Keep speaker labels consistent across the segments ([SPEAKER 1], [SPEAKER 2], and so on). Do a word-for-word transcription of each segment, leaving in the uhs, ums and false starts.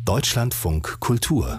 [SPEAKER 1] Deutschlandfunk Kultur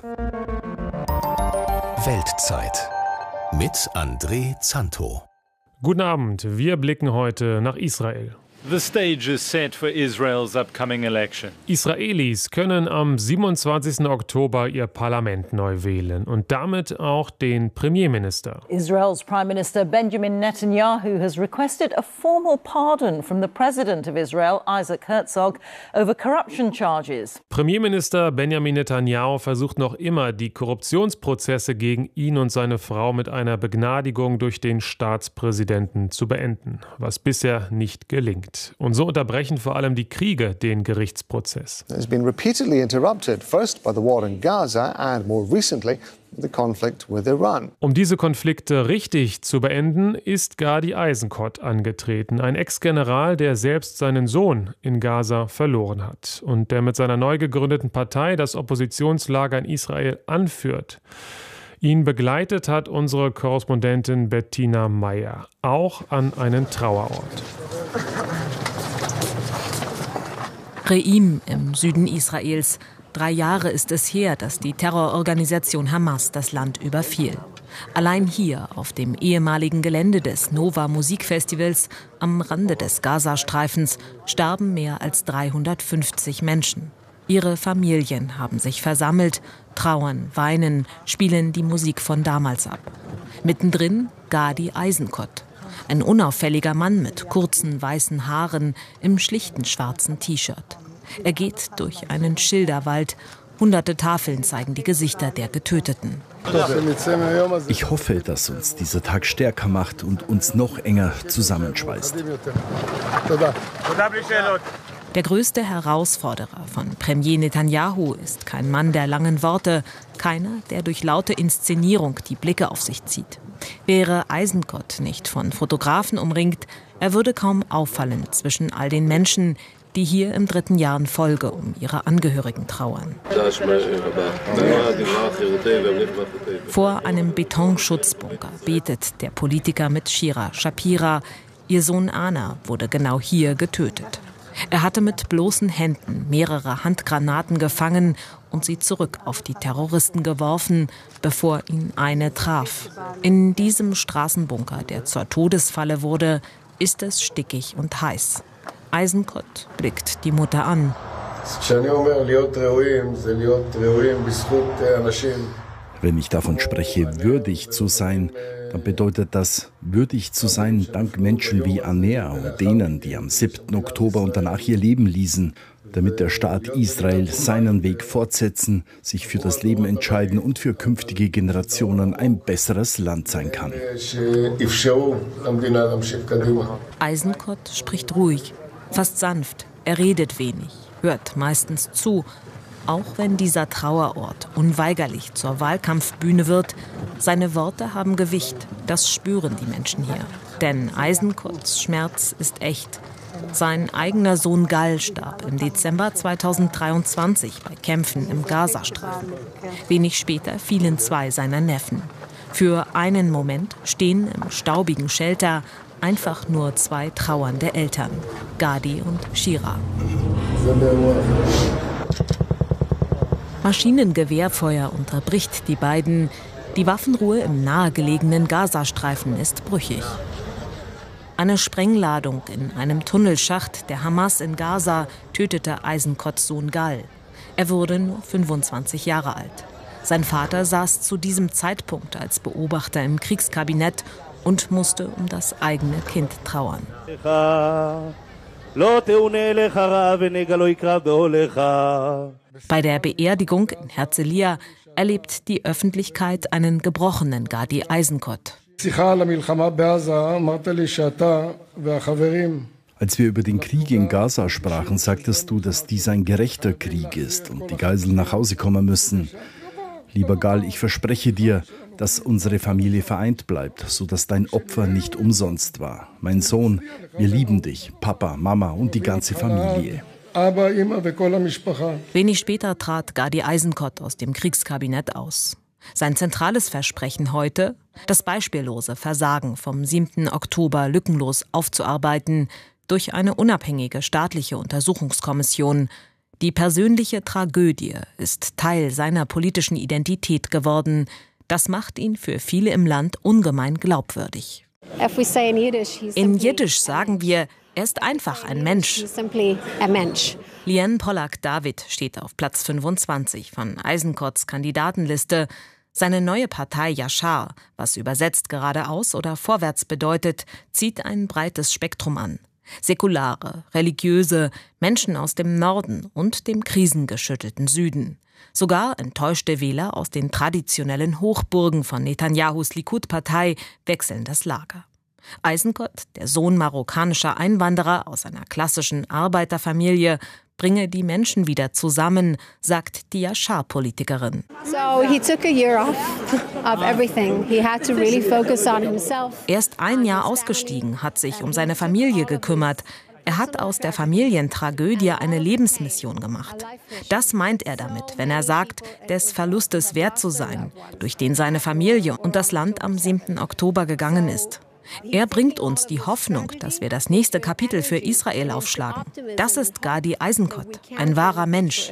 [SPEAKER 1] Weltzeit mit André Zanto.
[SPEAKER 2] Guten Abend, wir blicken heute nach Israel.
[SPEAKER 3] The stage is set for Israel's upcoming election.
[SPEAKER 2] Israelis können am siebenundzwanzigsten Oktober ihr Parlament neu wählen und damit auch den Premierminister.
[SPEAKER 4] Israel's Prime Minister Benjamin Netanyahu has requested a formal pardon from the President of Israel, Isaac Herzog, over corruption charges.
[SPEAKER 2] Premierminister Benjamin Netanyahu versucht noch immer, die Korruptionsprozesse gegen ihn und seine Frau mit einer Begnadigung durch den Staatspräsidenten zu beenden, was bisher nicht gelingt. Und so unterbrechen vor allem die Kriege den Gerichtsprozess.
[SPEAKER 5] It's been repeatedly interrupted, first by the war in Gaza and more recently the conflict with Iran.
[SPEAKER 2] Um diese Konflikte richtig zu beenden, ist Gadi Eisenkot angetreten, ein Ex-General, der selbst seinen Sohn in Gaza verloren hat und der mit seiner neu gegründeten Partei das Oppositionslager in Israel anführt. Ihn begleitet hat unsere Korrespondentin Bettina Meyer, auch an einen Trauerort.
[SPEAKER 6] Re'im im Süden Israels. Drei Jahre ist es her, dass die Terrororganisation Hamas das Land überfiel. Allein hier, auf dem ehemaligen Gelände des Nova Musikfestivals am Rande des Gazastreifens, starben mehr als dreihundertfünfzig Menschen. Ihre Familien haben sich versammelt, trauern, weinen, spielen die Musik von damals ab. Mittendrin Gadi Eisenkot. Ein unauffälliger Mann mit kurzen weißen Haaren im schlichten schwarzen T-Shirt. Er geht durch einen Schilderwald. Hunderte Tafeln zeigen die Gesichter der Getöteten.
[SPEAKER 7] Ich hoffe, dass uns dieser Tag stärker macht und uns noch enger zusammenschweißt.
[SPEAKER 6] Der größte Herausforderer von Premier Netanyahu ist kein Mann der langen Worte, keiner, der durch laute Inszenierung die Blicke auf sich zieht. Wäre Eisenkot nicht von Fotografen umringt, er würde kaum auffallen zwischen all den Menschen, die hier im dritten Jahr in Folge um ihre Angehörigen trauern. Vor einem Betonschutzbunker betet der Politiker mit Shira Shapira. Ihr Sohn Ana wurde genau hier getötet. Er hatte mit bloßen Händen mehrere Handgranaten gefangen und sie zurück auf die Terroristen geworfen, bevor ihn eine traf. In diesem Straßenbunker, der zur Todesfalle wurde, ist es stickig und heiß. Eisenkot blickt die Mutter an.
[SPEAKER 7] Wenn ich davon spreche, würdig zu sein, dann bedeutet das, würdig zu sein dank Menschen wie Aner und denen, die am siebten Oktober und danach ihr Leben ließen, damit der Staat Israel seinen Weg fortsetzen, sich für das Leben entscheiden und für künftige Generationen ein besseres Land sein kann.
[SPEAKER 6] Eisenkot spricht ruhig, fast sanft. Er redet wenig, hört meistens zu. Auch wenn dieser Trauerort unweigerlich zur Wahlkampfbühne wird, seine Worte haben Gewicht, das spüren die Menschen hier. Denn Eisenkots Schmerz ist echt. Sein eigener Sohn Gal starb im Dezember zweitausenddreiundzwanzig bei Kämpfen im Gazastreifen. Wenig später fielen zwei seiner Neffen. Für einen Moment stehen im staubigen Shelter einfach nur zwei trauernde Eltern, Gadi und Shira. Maschinengewehrfeuer unterbricht die beiden. Die Waffenruhe im nahegelegenen Gazastreifen ist brüchig. Eine Sprengladung in einem Tunnelschacht der Hamas in Gaza tötete Eisenkots Sohn Gal. Er wurde nur fünfundzwanzig Jahre alt. Sein Vater saß zu diesem Zeitpunkt als Beobachter im Kriegskabinett und musste um das eigene Kind trauern. Bei der Beerdigung in Herzliya erlebt die Öffentlichkeit einen gebrochenen Gadi Eisenkot.
[SPEAKER 7] Als wir über den Krieg in Gaza sprachen, sagtest du, dass dies ein gerechter Krieg ist und die Geiseln nach Hause kommen müssen. Lieber Gal, ich verspreche dir, dass unsere Familie vereint bleibt, sodass dein Opfer nicht umsonst war. Mein Sohn, wir lieben dich, Papa, Mama und die ganze Familie.
[SPEAKER 6] Wenig später trat Gadi Eisenkot aus dem Kriegskabinett aus. Sein zentrales Versprechen heute, das beispiellose Versagen vom siebten Oktober lückenlos aufzuarbeiten durch eine unabhängige staatliche Untersuchungskommission, Die persönliche Tragödie ist Teil seiner politischen Identität geworden. Das macht ihn für viele im Land ungemein glaubwürdig. In Jiddisch sagen wir, er ist einfach ein Mensch. Liane Pollack-David steht auf Platz fünfundzwanzig von Eisenkots Kandidatenliste. Seine neue Partei Yashar, was übersetzt geradeaus oder vorwärts bedeutet, zieht ein breites Spektrum an. Säkulare, religiöse, Menschen aus dem Norden und dem krisengeschüttelten Süden. Sogar enttäuschte Wähler aus den traditionellen Hochburgen von Netanyahus Likud-Partei wechseln das Lager. Eisenkot, der Sohn marokkanischer Einwanderer aus einer klassischen Arbeiterfamilie, bringe die Menschen wieder zusammen, sagt die Yashar-Politikerin. Er ist ein Jahr ausgestiegen, hat sich um seine Familie gekümmert. Er hat aus der Familientragödie eine Lebensmission gemacht. Das meint er damit, wenn er sagt, des Verlustes wert zu sein, durch den seine Familie und das Land am siebten Oktober gegangen ist. Er bringt uns die Hoffnung, dass wir das nächste Kapitel für Israel aufschlagen. Das ist Gadi Eisenkot, ein wahrer Mensch.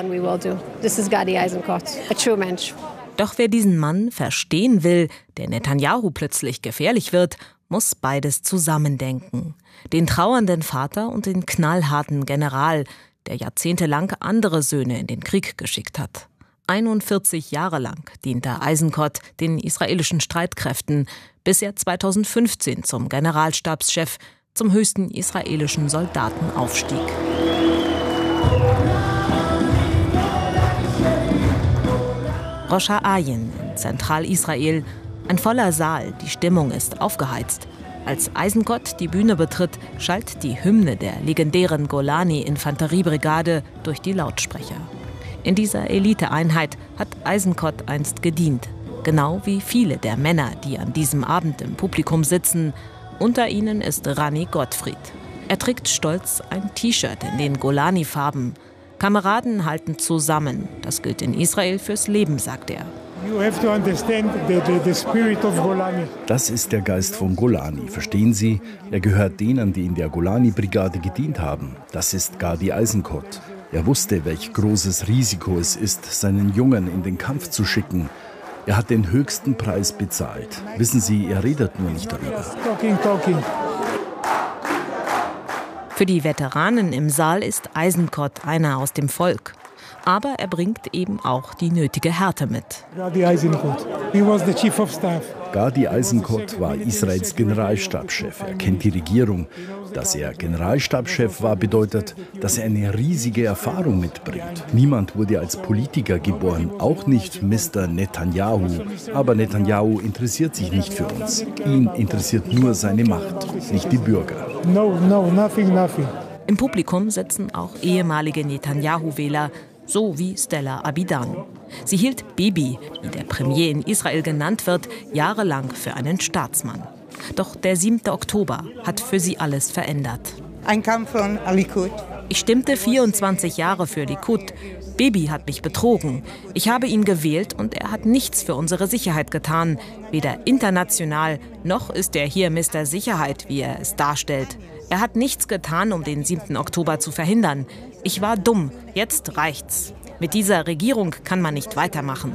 [SPEAKER 6] Doch wer diesen Mann verstehen will, der Netanyahu plötzlich gefährlich wird, muss beides zusammendenken. Den trauernden Vater und den knallharten General, der jahrzehntelang andere Söhne in den Krieg geschickt hat. einundvierzig Jahre lang diente Eisenkot den israelischen Streitkräften, bis er zweitausendfünfzehn zum Generalstabschef, zum höchsten israelischen Soldaten aufstieg. Rosh Ha'ayin in Zentralisrael, ein voller Saal, die Stimmung ist aufgeheizt. Als Eisenkot die Bühne betritt, schallt die Hymne der legendären Golani-Infanteriebrigade durch die Lautsprecher. In dieser Eliteeinheit hat Eisenkot einst gedient, genau wie viele der Männer, die an diesem Abend im Publikum sitzen. Unter ihnen ist Rani Gottfried. Er trägt stolz ein T-Shirt in den Golani-Farben. Kameraden halten zusammen. Das gilt in Israel fürs Leben, sagt er.
[SPEAKER 7] Das ist der Geist von Golani, verstehen Sie? Er gehört denen, die in der Golani-Brigade gedient haben. Das ist Gadi Eisenkot. Er wusste, welch großes Risiko es ist, seinen Jungen in den Kampf zu schicken. Er hat den höchsten Preis bezahlt. Wissen Sie, er redet nur nicht darüber.
[SPEAKER 6] Für die Veteranen im Saal ist Eisenkot einer aus dem Volk. Aber er bringt eben auch die nötige Härte mit.
[SPEAKER 8] Gadi Eisenkot. He was the chief of staff.
[SPEAKER 7] Gadi Eisenkot war Israels Generalstabschef. Er kennt die Regierung. Dass er Generalstabschef war, bedeutet, dass er eine riesige Erfahrung mitbringt. Niemand wurde als Politiker geboren, auch nicht Mister Netanyahu. Aber Netanyahu interessiert sich nicht für uns. Ihn interessiert nur seine Macht, nicht die Bürger.
[SPEAKER 8] No, no, nothing, nothing.
[SPEAKER 6] Im Publikum sitzen auch ehemalige Netanyahu-Wähler, so wie Stella Abidan. Sie hielt Bibi, wie der Premier in Israel genannt wird, jahrelang für einen Staatsmann. Doch der siebte Oktober hat für sie alles verändert.
[SPEAKER 9] I come from Likud.
[SPEAKER 6] Ich stimmte vierundzwanzig Jahre für Likud. Bibi hat mich betrogen. Ich habe ihn gewählt und er hat nichts für unsere Sicherheit getan. Weder international, noch ist er hier Mister Sicherheit, wie er es darstellt. Er hat nichts getan, um den siebten Oktober zu verhindern. Ich war dumm. Jetzt reicht's. Mit dieser Regierung kann man nicht weitermachen.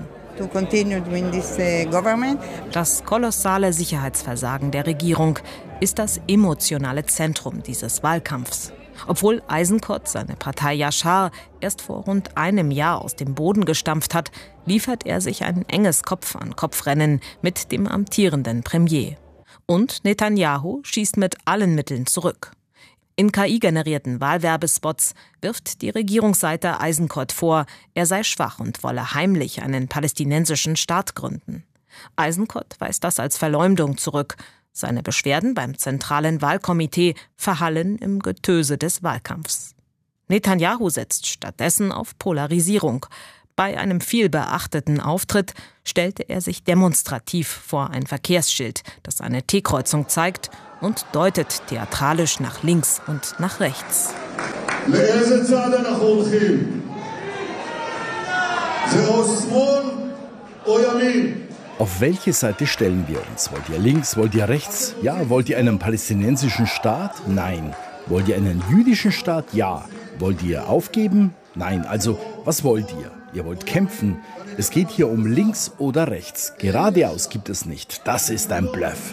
[SPEAKER 6] Das kolossale Sicherheitsversagen der Regierung ist das emotionale Zentrum dieses Wahlkampfs. Obwohl Eisenkot seine Partei Yashar erst vor rund einem Jahr aus dem Boden gestampft hat, liefert er sich ein enges Kopf-an-Kopf-Rennen mit dem amtierenden Premier. Und Netanyahu schießt mit allen Mitteln zurück. In K I-generierten Wahlwerbespots wirft die Regierungsseite Eisenkot vor, er sei schwach und wolle heimlich einen palästinensischen Staat gründen. Eisenkot weist das als Verleumdung zurück. Seine Beschwerden beim zentralen Wahlkomitee verhallen im Getöse des Wahlkampfs. Netanyahu setzt stattdessen auf Polarisierung. Bei einem vielbeachteten Auftritt stellte er sich demonstrativ vor ein Verkehrsschild, das eine T-Kreuzung zeigt, und deutet theatralisch nach links und nach rechts.
[SPEAKER 7] Auf welche Seite stellen wir uns? Wollt ihr links, wollt ihr rechts? Ja. Wollt ihr einen palästinensischen Staat? Nein. Wollt ihr einen jüdischen Staat? Ja. Wollt ihr aufgeben? Nein, also, was wollt ihr? Ihr wollt kämpfen. Es geht hier um links oder rechts. Geradeaus gibt es nicht. Das ist ein Bluff.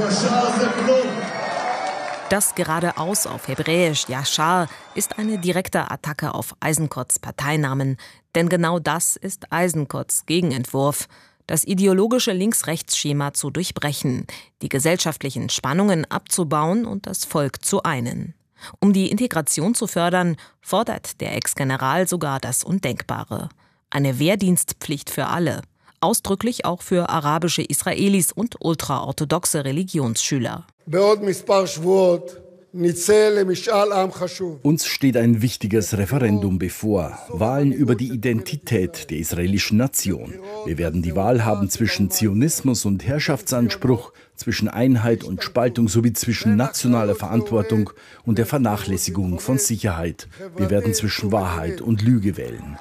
[SPEAKER 6] Das geradeaus auf Hebräisch Yashar ist eine direkte Attacke auf Eisenkots Parteinamen. Denn genau das ist Eisenkots Gegenentwurf. Das ideologische Links-Rechts-Schema zu durchbrechen, die gesellschaftlichen Spannungen abzubauen und das Volk zu einen. Um die Integration zu fördern, fordert der Ex-General sogar das Undenkbare. Eine Wehrdienstpflicht für alle. Ausdrücklich auch für arabische Israelis und ultraorthodoxe Religionsschüler.
[SPEAKER 7] Uns steht ein wichtiges Referendum bevor. Wahlen über die Identität der israelischen Nation. Wir werden die Wahl haben zwischen Zionismus und Herrschaftsanspruch, zwischen Einheit und Spaltung sowie zwischen nationaler Verantwortung und der Vernachlässigung von Sicherheit. Wir werden zwischen Wahrheit und Lüge wählen.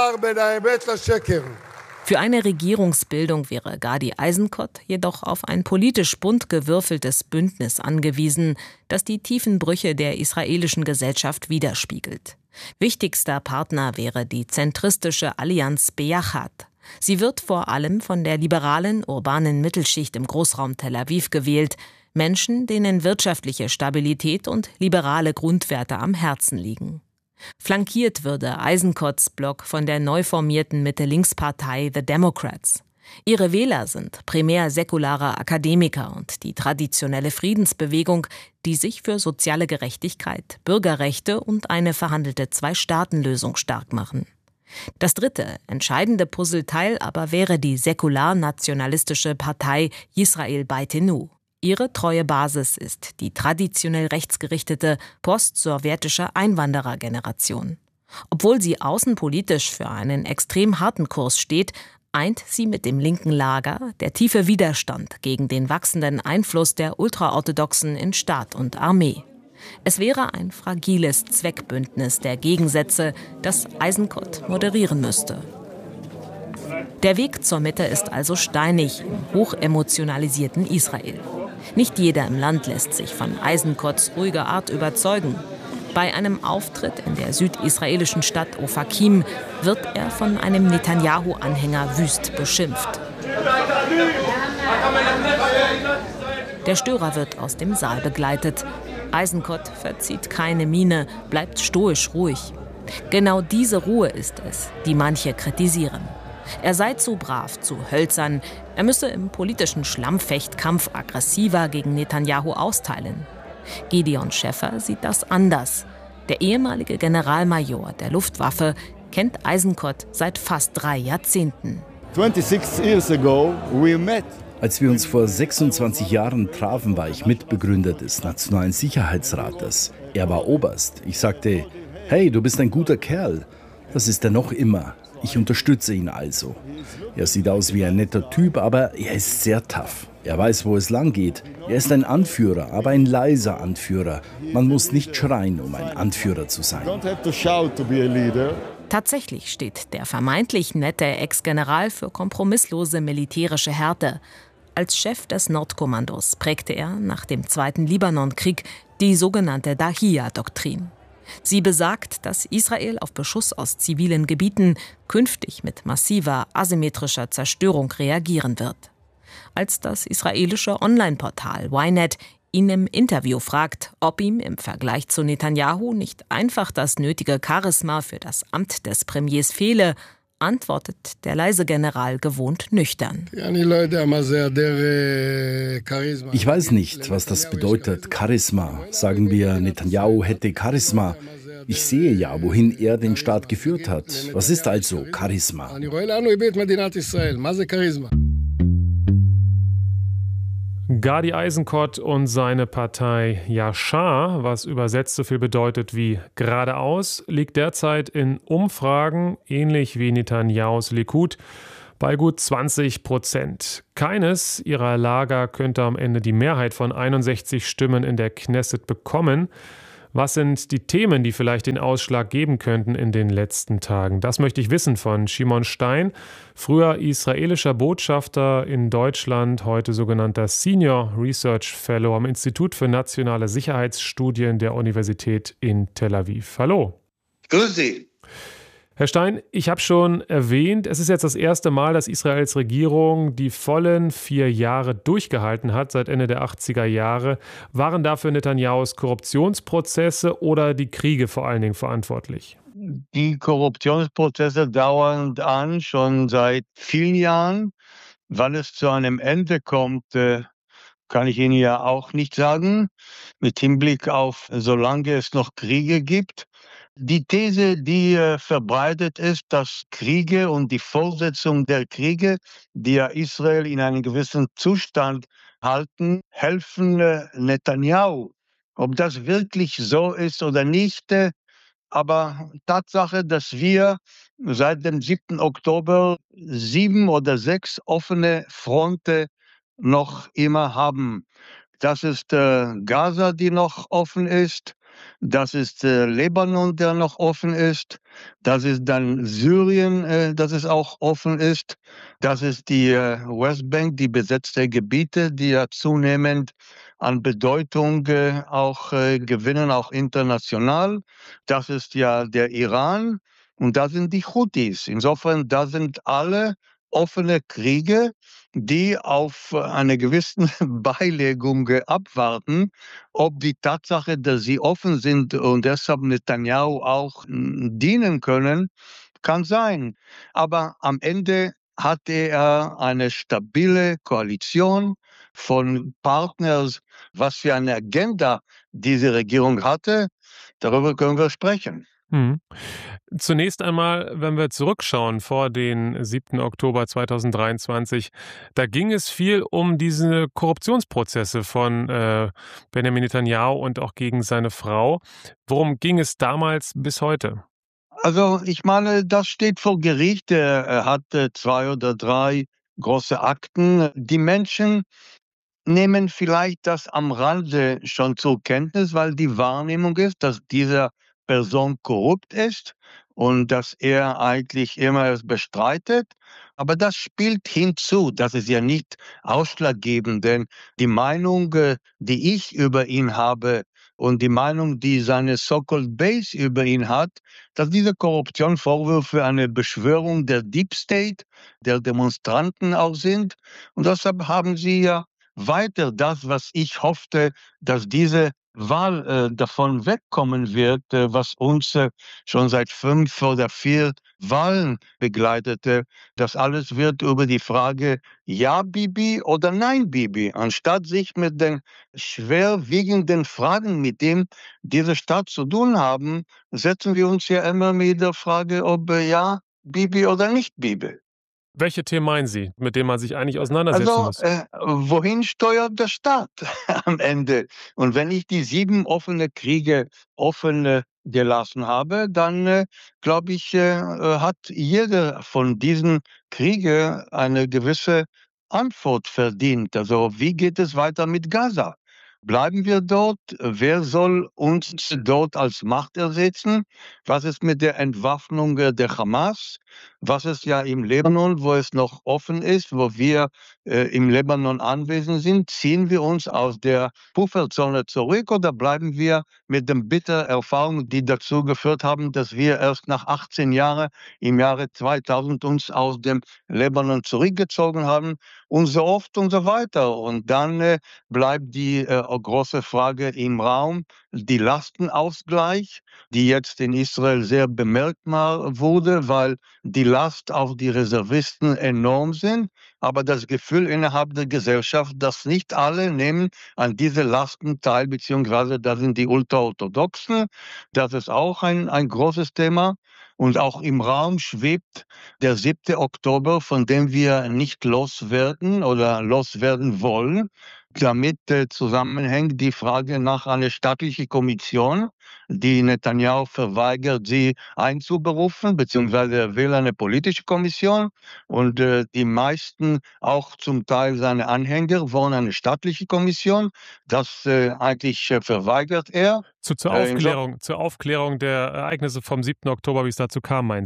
[SPEAKER 6] Für eine Regierungsbildung wäre Gadi Eisenkot jedoch auf ein politisch bunt gewürfeltes Bündnis angewiesen, das die tiefen Brüche der israelischen Gesellschaft widerspiegelt. Wichtigster Partner wäre die zentristische Allianz Beyachad. Sie wird vor allem von der liberalen, urbanen Mittelschicht im Großraum Tel Aviv gewählt, Menschen, denen wirtschaftliche Stabilität und liberale Grundwerte am Herzen liegen. Flankiert würde Eisenkots Block von der neu formierten Mitte-Links-Partei The Democrats. Ihre Wähler sind primär säkulare Akademiker und die traditionelle Friedensbewegung, die sich für soziale Gerechtigkeit, Bürgerrechte und eine verhandelte Zwei-Staaten-Lösung stark machen. Das dritte, entscheidende Puzzleteil aber wäre die säkular-nationalistische Partei Yisrael Beitenu. Ihre treue Basis ist die traditionell rechtsgerichtete post-sowjetische Einwanderergeneration. Obwohl sie außenpolitisch für einen extrem harten Kurs steht, eint sie mit dem linken Lager der tiefe Widerstand gegen den wachsenden Einfluss der Ultraorthodoxen in Staat und Armee. Es wäre ein fragiles Zweckbündnis der Gegensätze, das Eisenkot moderieren müsste. Der Weg zur Mitte ist also steinig im hochemotionalisierten Israel. Nicht jeder im Land lässt sich von Eisenkots ruhiger Art überzeugen. Bei einem Auftritt in der südisraelischen Stadt Ofakim wird er von einem Netanyahu-Anhänger wüst beschimpft. Der Störer wird aus dem Saal begleitet. Eisenkot verzieht keine Miene, bleibt stoisch ruhig. Genau diese Ruhe ist es, die manche kritisieren. Er sei zu brav, zu hölzern, er müsse im politischen Schlammfechtkampf aggressiver gegen Netanyahu austeilen. Gideon Schäffer sieht das anders. Der ehemalige Generalmajor der Luftwaffe kennt Eisenkot seit fast drei Jahrzehnten.
[SPEAKER 7] sechsundzwanzig years ago we met. Als wir uns vor sechsundzwanzig Jahren trafen, war ich Mitbegründer des Nationalen Sicherheitsrates. Er war Oberst. Ich sagte, hey, du bist ein guter Kerl. Das ist er noch immer. Ich unterstütze ihn also. Er sieht aus wie ein netter Typ, aber er ist sehr tough. Er weiß, wo es lang geht. Er ist ein Anführer, aber ein leiser Anführer. Man muss nicht schreien, um ein Anführer zu sein.
[SPEAKER 6] Tatsächlich steht der vermeintlich nette Ex-General für kompromisslose militärische Härte. Als Chef des Nordkommandos prägte er nach dem Zweiten Libanonkrieg die sogenannte Dahia-Doktrin. Sie besagt, dass Israel auf Beschuss aus zivilen Gebieten künftig mit massiver asymmetrischer Zerstörung reagieren wird. Als das israelische Online-Portal Ynet ihn im Interview fragt, ob ihm im Vergleich zu Netanyahu nicht einfach das nötige Charisma für das Amt des Premiers fehle, antwortet der leise General gewohnt nüchtern.
[SPEAKER 7] Ich weiß nicht, was das bedeutet, Charisma. Sagen wir, Netanyahu hätte Charisma. Ich sehe ja, wohin er den Staat geführt hat. Was ist also Charisma?
[SPEAKER 2] Gadi Eisenkot und seine Partei Yashar, was übersetzt so viel bedeutet wie geradeaus, liegt derzeit in Umfragen, ähnlich wie Netanyahus Likud, bei gut zwanzig Prozent. Keines ihrer Lager könnte am Ende die Mehrheit von einundsechzig Stimmen in der Knesset bekommen. Was sind die Themen, die vielleicht den Ausschlag geben könnten in den letzten Tagen? Das möchte ich wissen von Shimon Stein, früher israelischer Botschafter in Deutschland, heute sogenannter Senior Research Fellow am Institut für nationale Sicherheitsstudien der Universität in Tel Aviv. Hallo.
[SPEAKER 10] Grüß Sie.
[SPEAKER 2] Herr Stein, ich habe schon erwähnt, es ist jetzt das erste Mal, dass Israels Regierung die vollen vier Jahre durchgehalten hat, seit Ende der achtziger Jahre. Waren dafür Netanyahus Korruptionsprozesse oder die Kriege vor allen Dingen verantwortlich?
[SPEAKER 10] Die Korruptionsprozesse dauern an, schon seit vielen Jahren. Wann es zu einem Ende kommt, äh, kann ich Ihnen ja auch nicht sagen, mit Hinblick auf, solange es noch Kriege gibt. Die These, die äh, verbreitet ist, dass Kriege und die Fortsetzung der Kriege, die ja Israel in einen gewissen Zustand halten, helfen äh, Netanyahu. Ob das wirklich so ist oder nicht, äh, aber Tatsache, dass wir seit dem siebten Oktober sieben oder sechs offene Fronten noch immer haben. Das ist äh, Gaza, die noch offen ist. Das ist äh, Libanon, der noch offen ist. Das ist dann Syrien, äh, das es auch offen ist. Das ist die äh, Westbank, die besetzte Gebiete, die ja zunehmend an Bedeutung äh, auch äh, gewinnen, auch international. Das ist ja der Iran und da sind die Houthis. Insofern, da sind alle offene Kriege, die auf eine gewisse Beilegung äh, abwarten, ob die Tatsache, dass sie offen sind und deshalb Netanyahu auch mh, dienen können, kann sein. Aber am Ende hatte er eine stabile Koalition von Partners. Was für eine Agenda diese Regierung hatte, darüber können wir sprechen.
[SPEAKER 2] Hm. Zunächst einmal, wenn wir zurückschauen vor den siebten Oktober zweitausenddreiundzwanzig, da ging es viel um diese Korruptionsprozesse von äh, Benjamin Netanyahu und auch gegen seine Frau. Worum ging es damals bis heute?
[SPEAKER 10] Also ich meine, das steht vor Gericht. Er, er hatte zwei oder drei große Akten. Die Menschen nehmen vielleicht das am Rande schon zur Kenntnis, weil die Wahrnehmung ist, dass diese Person korrupt ist und dass er eigentlich immer es bestreitet. Aber das spielt hinzu, das ist ja nicht ausschlaggebend, denn die Meinung, äh, die ich über ihn habe und die Meinung, die seine so-called Base über ihn hat, dass diese Korruptionsvorwürfe eine Beschwörung der Deep State, der Demonstranten auch sind. Und deshalb haben sie ja weiter das, was ich hoffte, dass diese Wahl äh, davon wegkommen wird, äh, was uns äh, schon seit fünf oder vier Wahlen begleitete. Das alles wird über die Frage Ja Bibi oder Nein Bibi, anstatt sich mit den schwerwiegenden Fragen, mit denen diese Stadt zu tun haben, setzen wir uns ja immer mit der Frage, ob äh, Ja Bibi oder nicht Bibi.
[SPEAKER 2] Welche Themen meinen Sie, mit denen man sich eigentlich auseinandersetzen
[SPEAKER 10] Also,
[SPEAKER 2] muss?
[SPEAKER 10] äh, wohin steuert der Staat am Ende? Und wenn ich die sieben offene Kriege offen äh, gelassen habe, dann äh, glaube ich, äh, äh, hat jeder von diesen Kriege eine gewisse Antwort verdient. Also, wie geht es weiter mit Gaza? Bleiben wir dort? Wer soll uns dort als Macht ersetzen? Was ist mit der Entwaffnung äh, der Hamas? Was ist ja im Libanon, wo es noch offen ist, wo wir äh, im Libanon anwesend sind? Ziehen wir uns aus der Pufferzone zurück oder bleiben wir mit den bitteren Erfahrungen, die dazu geführt haben, dass wir erst nach achtzehn Jahren im Jahre zweitausend uns aus dem Libanon zurückgezogen haben und so oft und so weiter. Und dann äh, bleibt die äh, große Frage im Raum, die Lastenausgleich, die jetzt in Israel sehr bemerkbar wurde, weil die Last auf die Reservisten enorm sind, aber das Gefühl innerhalb der Gesellschaft, dass nicht alle nehmen an diese Lasten teil, beziehungsweise da sind die Ultraorthodoxen, das ist auch ein, ein großes Thema. Und auch im Raum schwebt der siebte Oktober, von dem wir nicht loswerden oder loswerden wollen. Damit äh, zusammenhängt die Frage nach einer staatlichen Kommission, die Netanyahu verweigert, sie einzuberufen, beziehungsweise er will eine politische Kommission. Und äh, die meisten, auch zum Teil seine Anhänger, wollen eine staatliche Kommission. Das äh, eigentlich äh, verweigert er.
[SPEAKER 2] Zu, zur,
[SPEAKER 10] Äh, inso-
[SPEAKER 2] Aufklärung, zur Aufklärung der Ereignisse vom siebten Oktober, wie es dazu kam, meinen Sie?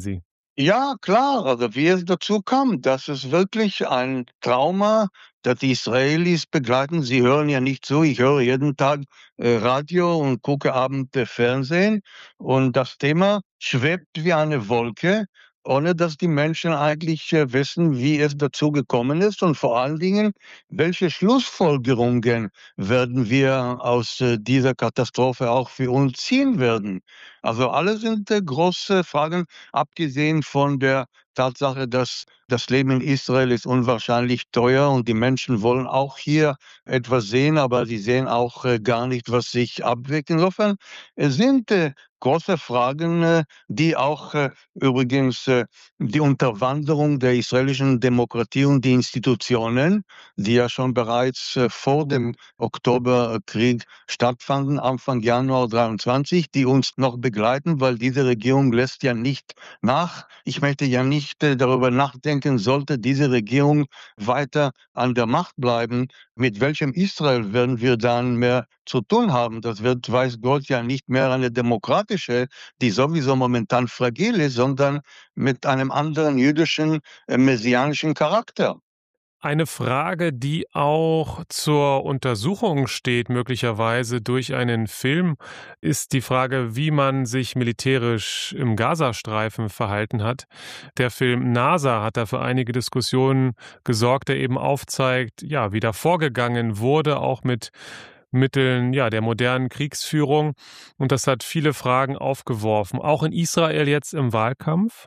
[SPEAKER 10] Ja, klar, also wie es dazu kam, das ist wirklich ein Trauma, das die Israelis begleiten. Sie hören ja nicht zu, ich höre jeden Tag äh, Radio und gucke abends äh, Fernsehen und das Thema schwebt wie eine Wolke, ohne dass die Menschen eigentlich äh, wissen, wie es dazu gekommen ist und vor allen Dingen, welche Schlussfolgerungen werden wir aus äh, dieser Katastrophe auch für uns ziehen werden. Also alles sind äh, große Fragen, abgesehen von der Tatsache, dass das Leben in Israel ist unwahrscheinlich teuer und die Menschen wollen auch hier etwas sehen, aber sie sehen auch äh, gar nicht, was sich abwirkt. Insofern es sind äh, große Fragen, äh, die auch äh, übrigens äh, die Unterwanderung der israelischen Demokratie und die Institutionen, die ja schon bereits äh, vor dem Oktoberkrieg stattfanden, Anfang Januar dreiundzwanzig, die uns noch begleiten, weil diese Regierung lässt ja nicht nach. Ich möchte ja nicht äh, darüber nachdenken, sollte diese Regierung weiter an der Macht bleiben, mit welchem Israel werden wir dann mehr zu tun haben? Das wird, weiß Gott, ja nicht mehr eine demokratische, die sowieso momentan fragil ist, sondern mit einem anderen jüdischen, äh, messianischen Charakter.
[SPEAKER 2] Eine Frage, die auch zur Untersuchung steht, möglicherweise durch einen Film, ist die Frage, wie man sich militärisch im Gazastreifen verhalten hat. Der Film NASA hat da für einige Diskussionen gesorgt, der eben aufzeigt, ja, wie da vorgegangen wurde, auch mit Mitteln, ja, der modernen Kriegsführung. Und das hat viele Fragen aufgeworfen, auch in Israel jetzt im Wahlkampf.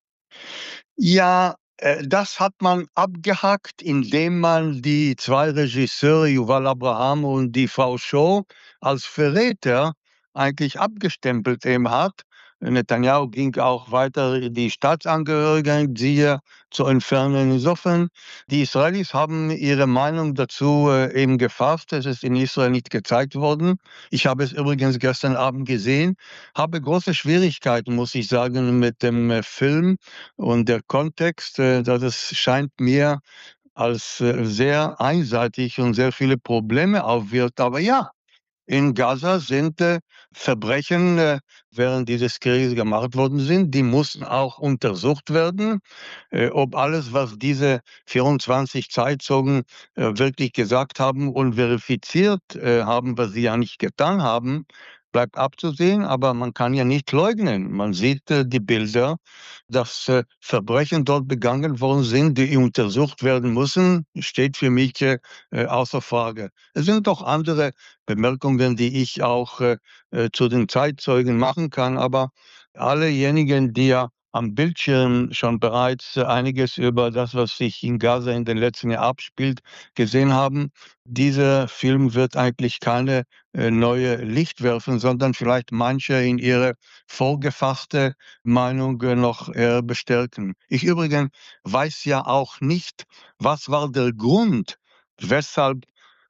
[SPEAKER 10] Ja, äh, das hat man abgehakt, indem man die zwei Regisseure, Yuval Abraham und die Frau Shaw, als Verräter eigentlich abgestempelt eben hat. Netanyahu ging auch weiter die Staatsangehörigen, siehe, zu entfernen. Insofern, die Israelis haben ihre Meinung dazu äh, eben gefasst. Es ist in Israel nicht gezeigt worden. Ich habe es übrigens gestern Abend gesehen, habe große Schwierigkeiten, muss ich sagen, mit dem äh, Film und der Kontext, äh, das es scheint mir als äh, sehr einseitig und sehr viele Probleme aufwirft. Aber ja, in Gaza sind äh, Verbrechen äh, während dieses Krieges gemacht worden sind. Die mussten auch untersucht werden, äh, ob alles, was diese vierundzwanzig Zeitzeugen äh, wirklich gesagt haben und verifiziert äh, haben, was sie ja nicht getan haben, bleibt abzusehen. Aber man kann ja nicht leugnen. Man sieht äh, die Bilder, dass äh, Verbrechen dort begangen worden sind, die untersucht werden müssen, steht für mich äh, äh, außer Frage. Es sind doch andere Bemerkungen, die ich auch äh, äh, zu den Zeitzeugen machen kann. Aber allejenigen, die ja am Bildschirm schon bereits äh, einiges über das, was sich in Gaza in den letzten Jahren abspielt, gesehen haben, dieser Film wird eigentlich keine äh, neue Licht werfen, sondern vielleicht manche in ihre vorgefasste Meinung äh, noch eher bestärken. Ich übrigens weiß ja auch nicht, was war der Grund, weshalb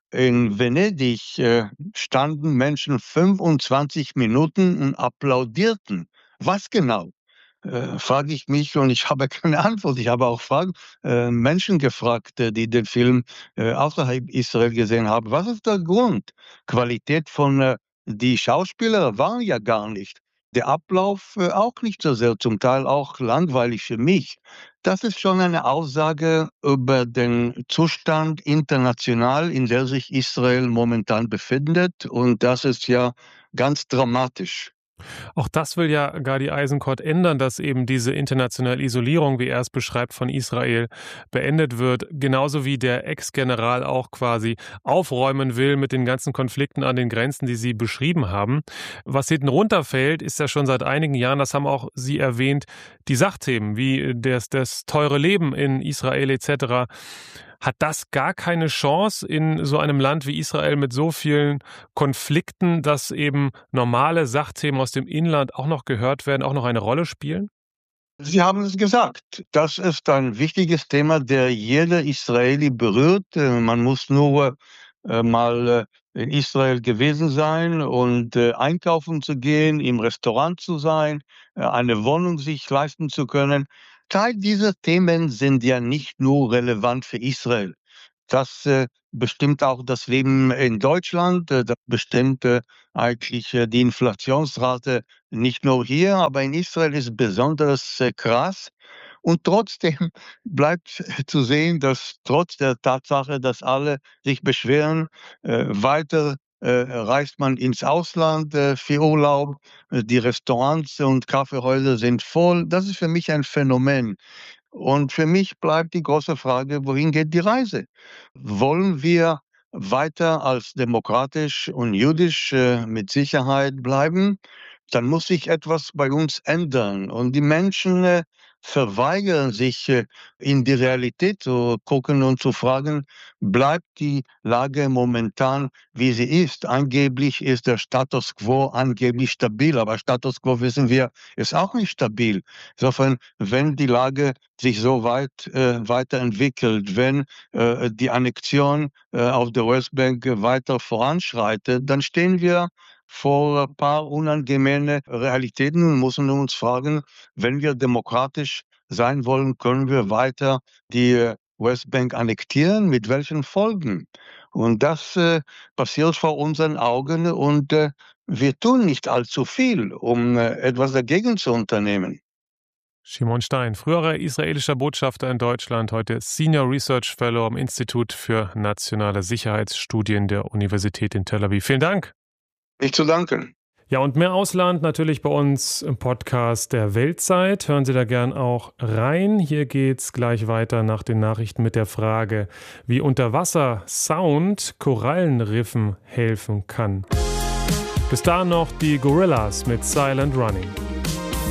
[SPEAKER 10] in Venedig äh, standen Menschen fünfundzwanzig Minuten und applaudierten. Was genau? Äh, frage ich mich und ich habe keine Antwort. Ich habe auch Fragen, äh, Menschen gefragt, äh, die den Film äh, außerhalb Israel gesehen haben. Was ist der Grund? Qualität von äh, die Schauspieler waren ja gar nicht. Der Ablauf äh, auch nicht so sehr, zum Teil auch langweilig für mich. Das ist schon eine Aussage über den Zustand international, in der sich Israel momentan befindet. Und das ist ja ganz dramatisch.
[SPEAKER 2] Auch das will ja Gadi Eisenkot ändern, dass eben diese internationale Isolierung, wie er es beschreibt, von Israel beendet wird. Genauso wie der Ex-General auch quasi aufräumen will mit den ganzen Konflikten an den Grenzen, die Sie beschrieben haben. Was hinten runterfällt, ist ja schon seit einigen Jahren, das haben auch Sie erwähnt, die Sachthemen wie das, das teure Leben in Israel et cetera. Hat das gar keine Chance in so einem Land wie Israel mit so vielen Konflikten, dass eben normale Sachthemen aus dem Inland auch noch gehört werden, auch noch eine Rolle spielen?
[SPEAKER 10] Sie haben es gesagt. Das ist ein wichtiges Thema, der jeder Israeli berührt. Äh, Man muss nur äh, mal äh, in Israel gewesen sein und äh, einkaufen zu gehen, im Restaurant zu sein, äh, eine Wohnung sich leisten zu können. Teil dieser Themen sind ja nicht nur relevant für Israel. Das äh, bestimmt auch das Leben in Deutschland. Äh, das bestimmt äh, eigentlich äh, die Inflationsrate nicht nur hier, aber in Israel ist besonders äh, krass. Und trotzdem bleibt zu sehen, dass trotz der Tatsache, dass alle sich beschweren, äh, weiter äh, reist man ins Ausland äh, für Urlaub. Äh, die Restaurants und Kaffeehäuser sind voll. Das ist für mich ein Phänomen. Und für mich bleibt die große Frage, wohin geht die Reise? Wollen wir weiter als demokratisch und jüdisch äh, mit Sicherheit bleiben? Dann muss sich etwas bei uns ändern. Und die Menschen äh, verweigern sich, äh, in die Realität zu gucken und zu fragen, bleibt die Lage momentan, wie sie ist? Angeblich ist der Status quo angeblich stabil, aber Status quo, wissen wir, ist auch nicht stabil. Insofern, wenn die Lage sich so weit äh, weiterentwickelt, wenn äh, die Annexion äh, auf der Westbank weiter voranschreitet, dann stehen wir vor ein paar unangenehme Realitäten und müssen uns fragen, wenn wir demokratisch sein wollen, können wir weiter die Westbank annektieren? Mit welchen Folgen? Und das äh, passiert vor unseren Augen und äh, wir tun nicht allzu viel, um äh, etwas dagegen zu unternehmen.
[SPEAKER 2] Shimon Stein, früherer israelischer Botschafter in Deutschland, heute Senior Research Fellow am Institut für nationale Sicherheitsstudien der Universität in Tel Aviv. Vielen Dank.
[SPEAKER 10] Nicht zu danken.
[SPEAKER 2] Ja, und mehr Ausland natürlich bei uns im Podcast der Weltzeit. Hören Sie da gern auch rein. Hier geht's gleich weiter nach den Nachrichten mit der Frage, wie Unterwasser-Sound Korallenriffen helfen kann. Bis dahin noch die Gorillas mit Silent Running.